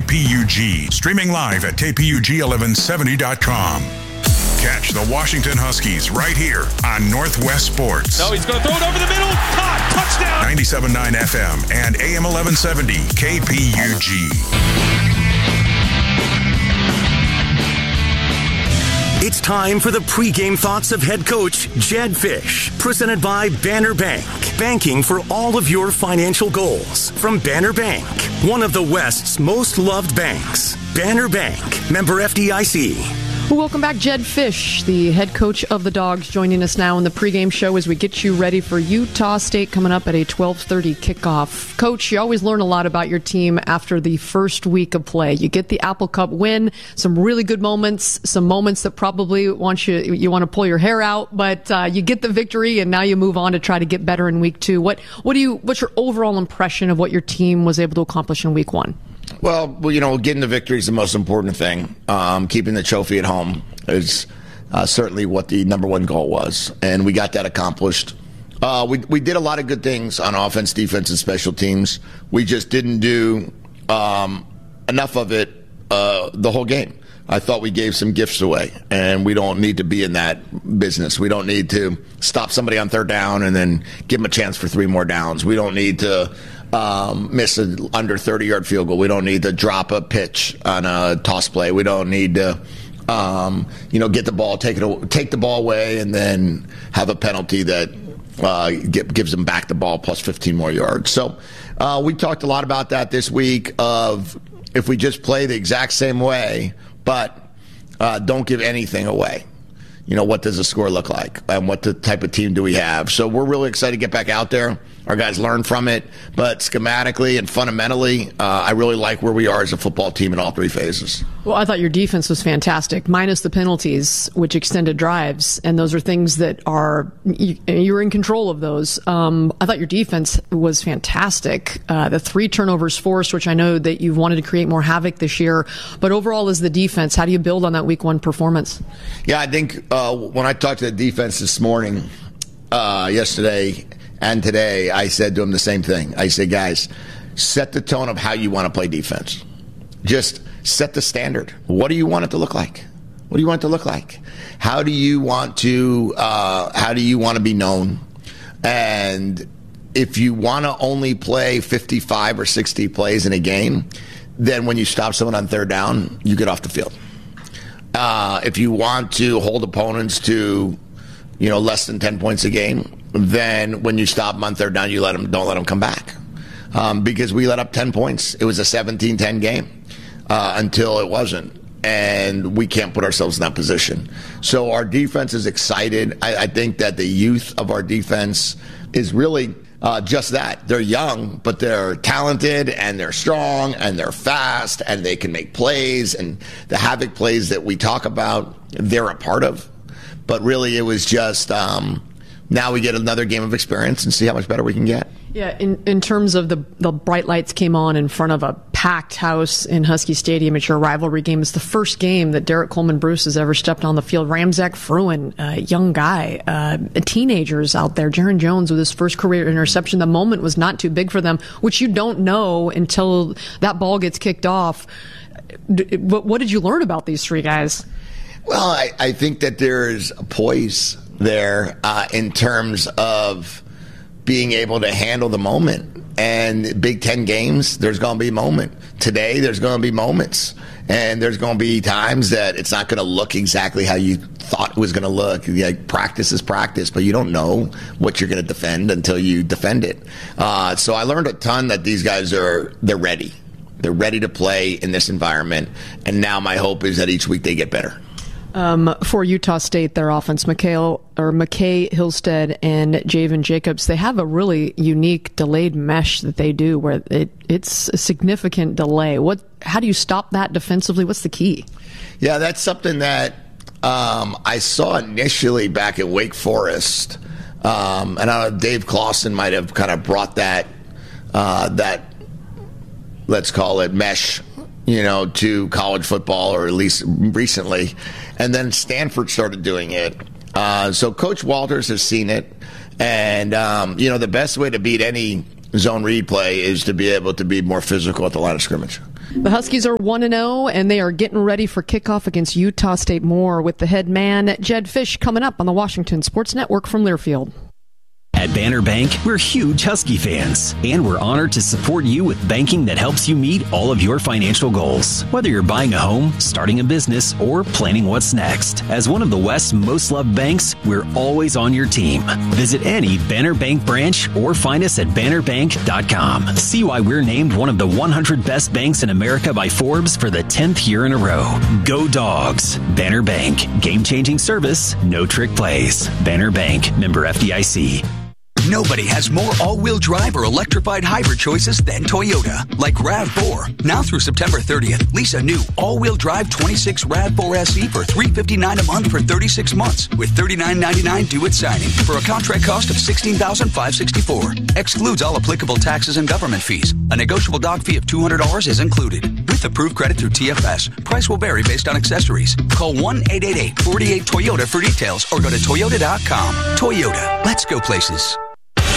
KPUG, streaming live at kpug1170.com. Catch the Washington Huskies right here on Northwest Sports. No, he's going to throw it over the middle. Caught. Touchdown. 97.9 FM and AM 1170 KPUG. It's time for the pregame thoughts of head coach Jedd Fisch, presented by Banner Bank. Banking for all of your financial goals. From Banner Bank, one of the West's most loved banks. Banner Bank, member FDIC. Welcome back, Jedd Fisch, the head coach of the Dogs, joining us now in the pregame show as we get you ready for Utah State coming up at a 12:30 kickoff. Coach, you always learn a lot about your team after the first week of play. You get the Apple Cup win, some really good moments, some moments that probably you want to pull your hair out, but you get the victory, and now you move on to try to get better in week two. What's your overall impression of what your team was able to accomplish in week one? Well, getting the victory is the most important thing. Keeping the trophy at home is certainly what the number one goal was, and we got that accomplished. We did a lot of good things on offense, defense, and special teams. We just didn't do enough of it the whole game. I thought we gave some gifts away, and we don't need to be in that business. We don't need to stop somebody on third down and then give them a chance for 3 more downs. We don't need to miss an under 30-yard field goal. We don't need to drop a pitch on a toss play. We don't need to, get the ball, take the ball away, and then have a penalty that gives them back the ball plus 15 more yards. So we talked a lot about that this week of if we just play the exact same way, but don't give anything away. What does the score look like? And what type of team do we have? So we're really excited to get back out there. Our guys learn from it. But schematically and fundamentally, I really like where we are as a football team in all 3 phases. Well, I thought your defense was fantastic, minus the penalties, which extended drives. And those are things that you were in control of those. I thought your defense was fantastic. The 3 turnovers forced, which I know that you've wanted to create more havoc this year. But overall, as the defense, how do you build on that week 1 performance? Yeah, I think when I talked to the defense this morning, yesterday and today, I said to them the same thing. I said, guys, set the tone of how you want to play defense. Just set the standard. What do you want it to look like? What do you want it to look like? How do you want to be known? And if you want to only play 55 or 60 plays in a game, then when you stop someone on third down, you get off the field. If you want to hold opponents to, less than 10 points a game, then when you stop them on third down, don't let them come back. Because we let up 10 points. It was a 17-10 game until it wasn't. And we can't put ourselves in that position. So our defense is excited. I think that the youth of our defense is really just that. They're young, but they're talented, and they're strong, and they're fast, and they can make plays. And the havoc plays that we talk about, they're a part of. But really, it was just now we get another game of experience and see how much better we can get. Yeah, in terms of the bright lights came on in front of a packed house in Husky Stadium at your rivalry game. It's the first game that Derek Coleman Bruce has ever stepped on the field. Ramzak Fruin, a young guy, teenagers out there. Jaron Jones with his first career interception. The moment was not too big for them, which you don't know until that ball gets kicked off. What did you learn about these 3 guys? Well, I think that there's a poise there in terms of being able to handle the moment. And Big Ten games, there's going to be a moment. Today, there's going to be moments. And there's going to be times that it's not going to look exactly how you thought it was going to look. Like, practice is practice, but you don't know what you're going to defend until you defend it. So I learned a ton that these guys they're ready. They're ready to play in this environment. And now my hope is that each week they get better. For Utah State, their offense, McKay Hillstead and Javen Jacobs, they have a really unique delayed mesh that they do where it's a significant delay. How do you stop that defensively? What's the key? Yeah, that's something that I saw initially back at Wake Forest. And I know Dave Clawson might have kind of brought that let's call it mesh, to college football, or at least recently. And then Stanford started doing it. So Coach Walters has seen it. And, the best way to beat any zone read play is to be able to be more physical at the line of scrimmage. The Huskies are 1-0, and they are getting ready for kickoff against Utah State. More with the head man, Jedd Fisch, coming up on the Washington Sports Network from Learfield. At Banner Bank, we're huge Husky fans, and we're honored to support you with banking that helps you meet all of your financial goals. Whether you're buying a home, starting a business, or planning what's next. As one of the West's most loved banks, we're always on your team. Visit any Banner Bank branch or find us at bannerbank.com. See why we're named one of the 100 best banks in America by Forbes for the 10th year in a row. Go Dogs. Banner Bank. Game-changing service, no trick plays. Banner Bank. Member FDIC. Nobody has more all-wheel drive or electrified hybrid choices than Toyota. Like RAV4. Now through September 30th, lease a new all-wheel drive 26 RAV4 SE for $359 a month for 36 months with $39.99 due at signing for a contract cost of $16,564. Excludes all applicable taxes and government fees. A negotiable dog fee of $200 is included. With approved credit through TFS, price will vary based on accessories. Call 1-888-48-TOYOTA for details or go to Toyota.com. Toyota. Let's go places.